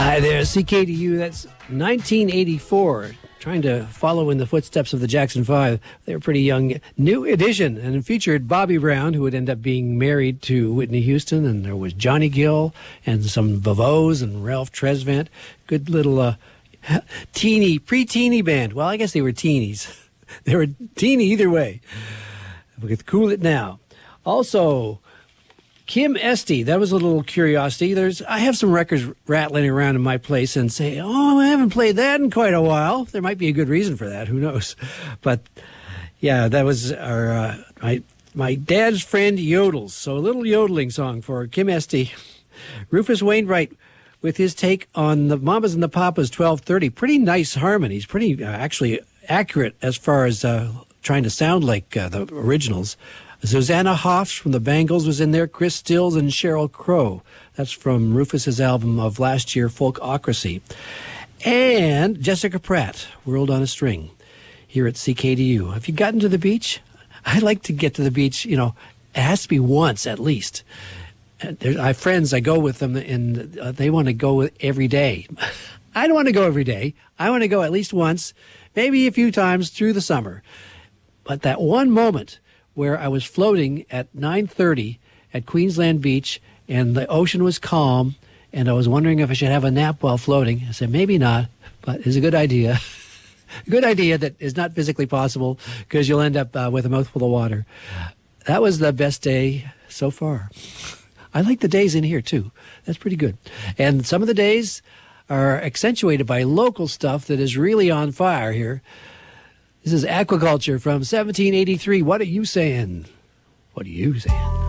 Hi there, CKDU. That's 1984. Trying to follow in the footsteps of the Jackson 5. They were pretty young. New edition, and it featured Bobby Brown, who would end up being married to Whitney Houston, and there was Johnny Gill and some Vavos and Ralph Tresvant. Good little pre-teeny band. Well, I guess they were teenies. They were teeny either way. We could cool it now. Also, Kim Esty, that was a little curiosity. I have some records rattling around in my place and say, oh, I haven't played that in quite a while. There might be a good reason for that. Who knows? But yeah, that was our my dad's friend Yodels. So a little yodeling song for Kim Esty. Rufus Wainwright with his take on the Mamas and the Papas 1230. Pretty nice harmonies. Pretty actually accurate as far as trying to sound like the originals. Susanna Hoffs from the Bangles was in there. Chris Stills and Sheryl Crow. That's from Rufus's album of last year, Folkocracy. And Jessica Pratt, World on a String, here at CKDU. Have you gotten to the beach? I like to get to the beach, it has to be once at least. I have friends, I go with them, and they want to go every day. I don't want to go every day. I want to go at least once, maybe a few times through the summer. But that one moment where I was floating at 9:30 at Queensland Beach, and the ocean was calm, and I was wondering if I should have a nap while floating. I said, maybe not, but it's a good idea. A good idea that is not physically possible because you'll end up with a mouthful of water. That was the best day so far. I like the days in here, too. That's pretty good. And some of the days are accentuated by local stuff that is really on fire here. This is Aquaculture from 1783. What are you saying? What are you saying?